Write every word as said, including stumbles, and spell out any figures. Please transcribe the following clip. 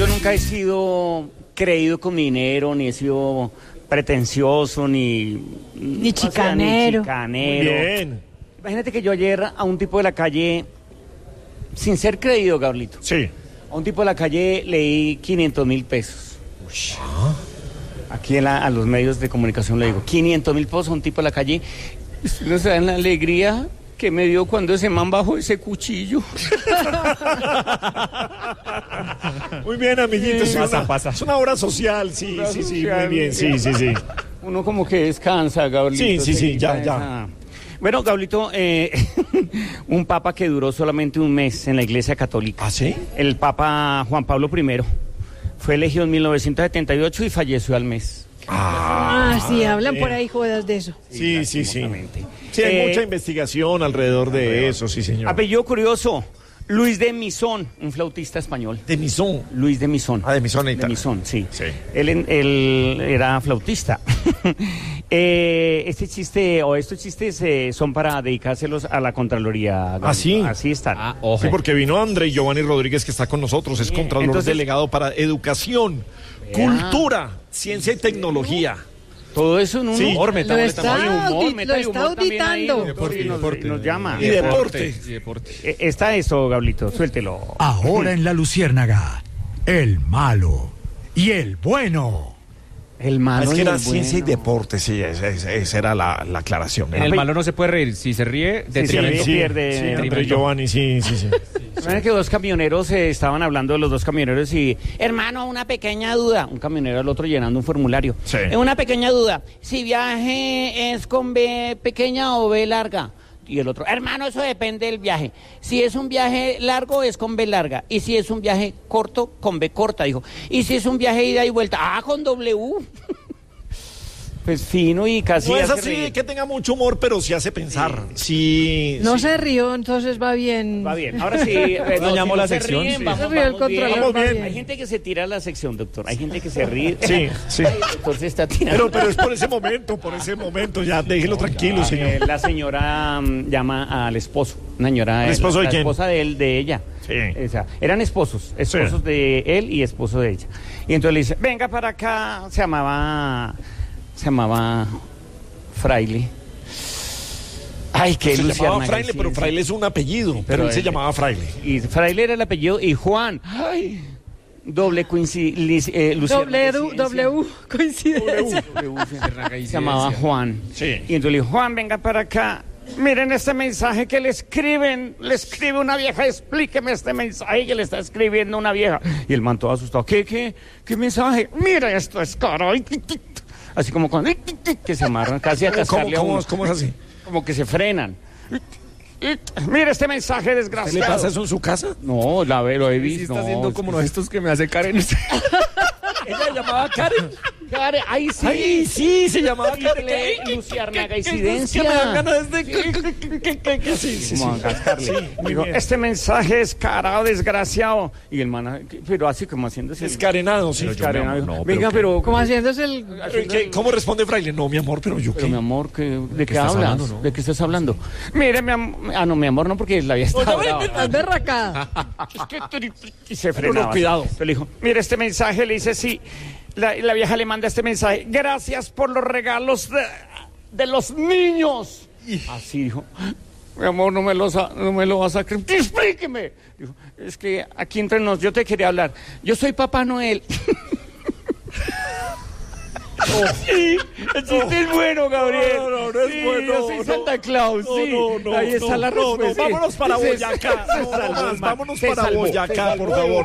Yo nunca he sido creído con mi dinero, ni he sido pretencioso, ni... Ni chicanero. O sea, ni chicanero. Muy bien. Imagínate que yo ayer a un tipo de la calle, sin ser creído, Gablito, Sí. a un tipo de la calle le di quinientos mil pesos. Aquí en la- a los medios de comunicación le digo, quinientos mil pesos a un tipo de la calle. Ustedes no saben la alegría que me dio cuando ese man bajó ese cuchillo. Muy bien, amiguitos. Sí, es, pasa, una, pasa. es una obra social, sí, Obra sí, sí, social, muy bien, sí, sí, sí. Uno como que descansa, Gablito. Sí, sí, se sí, quita ya, ya. esa- Bueno, Gablito, eh, un papa que duró solamente un mes en la Iglesia Católica. ¿Ah, sí? El Papa Juan Pablo primero. Fue elegido en mil novecientos setenta y ocho y falleció al mes. Ah, sí, hablan bien. por ahí jodas de eso. Sí, sí, sí. lastimosamente. Sí, hay Eh, mucha investigación alrededor de eso, sí, señor. Apellido curioso, Luis de Misón, un flautista español. De Misón. Luis de Misón. Ah, de Misón, ahí De está. Misón, sí. Sí. Él, en- él era flautista. eh, este chiste, o estos chistes eh, son para dedicárselos a la Contraloría. ¿Ah, sí? Así están. Ah, ojo. Sí, porque vino André Giovanni Rodríguez, que está con nosotros, es Contralor Entonces- Delegado para Educación, Cultura, Ciencia y Tecnología. Todo eso en un Sí. humor, Lo métale está también humor, audit- métale lo está humor también ahí, auditando. doctor, y nos, nos llama. Y deporte. Y deporte. Eh, Está esto, Gablito, suéltelo. Ahora en La Luciérnaga, el malo y el bueno. El malo es que y era el Ciencia y bueno. Deporte, sí, esa, esa- esa era la, la aclaración. En el malo no se puede reír. Si se ríe, Sí, detrimento. sí, pierde. Sí, André Detrimento. Giovanni, sí, sí, sí. ¿Saben que dos camioneros eh, estaban hablando de los dos camioneros y, hermano, una pequeña duda, un camionero al otro llenando un formulario. Sí. Eh, Una pequeña duda, si viaje es con B pequeña o B larga. Y el otro, hermano, eso depende del viaje. Si es un viaje largo, es con B larga. Y si es un viaje corto, con B corta, dijo. Y si es un viaje ida y vuelta, ah, con W. Pues fino y casi No es hace así reír. que tenga mucho humor, pero sí hace pensar. Sí. No sí. se rió, entonces va bien. Va bien, ahora sí. eh, no, Dañamos si la no se sección, ríen, sí. vamos, Se rió el vamos bien. controlador, Vamos bien. Hay gente que se tira a la sección, doctor. Hay gente que se ríe. Sí, sí. El doctor se está tirando. Pero, pero es por ese momento, por ese momento, ya déjelo tranquilo, Eh, señor. la señora mm, llama al esposo. Una señora. ¿El esposo de la quién? esposa de él, de ella. Sí. O sea, eran esposos. Esposos de él y esposo de ella. Y entonces le dice, venga para acá. Se llamaba. Se llamaba. Fraile. Ay, qué Se Luciana llamaba Fraile, García, pero sí. Fraile es un apellido, pero, pero él se él- llamaba Fraile. Y Fraile era el apellido y Juan. Ay, doble coincidencia. Eh, Luciana W, coincidencia. W, coincidencia. W, se llamaba Juan. Sí. Y entonces le dijo, Juan, venga para acá. Miren este mensaje que le escriben. Le escribe una vieja, explíqueme este mensaje que le está escribiendo una vieja. Y el man todo asustado. ¿Qué, qué, qué mensaje? Mira, esto es caro. Así como cuando que se amarran casi a ¿Cómo, cascarle a cómo, uno. cómo es así? Como que se frenan. Mira este mensaje ¿Qué desgraciado. le pasa eso en su casa? No, la ve, lo he Sí, visto. está no, haciendo como sí, los estos que me hace Karen. Ella llamaba Karen. Karen, ahí sí. Ay, sí, se llamaba Karen. Triple Luciana Que Coincidencia. me dan ganas de... Sí, sí, sí. Como a cascarle. Sí, muy Digo, bien. este mensaje es carado, desgraciado. Y el man, pero así como haciéndose. Descarenado, sí. Descarenado, Yo, mi dijo, amor, no, venga, ¿qué? pero. Como haciéndose el... Pero, ¿qué? ¿Cómo responde Fraile? No, mi amor, pero yo Pero qué. mi amor, ¿qué- ¿de qué, estás hablas? hablando, no? ¿De qué estás hablando? Mire, mi amor. Ah, no, mi amor, no, porque la había estado brava. Estás berracada. Y se Pero frenaba. no, cuidado. Entonces le dijo, mire este mensaje, le dice, sí. La, la vieja le manda este mensaje. Gracias por los regalos de, de los niños. Así dijo. Mi amor, no me, los, no me lo vas a creer. Explíqueme. Dijo, es que aquí entre nos, yo te quería hablar. Yo soy Papá Noel. Sí, el chiste es bueno, Gabriel. No, no, no es Sí, bueno, yo soy no. Santa Claus, No, sí. no, no, Ahí está no, la no, no, respuesta. vámonos para Se- Boyacá. se No, salvó, más, man. vámonos Se para salvó, Boyacá, se salvó. por favor.